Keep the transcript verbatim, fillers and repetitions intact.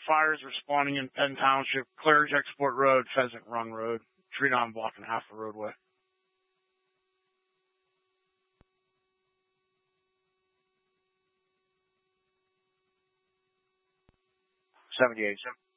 fires responding in Penn Township, Claridge Export Road, Pheasant Run Road. Tree down blocking half the roadway. seventy-eight.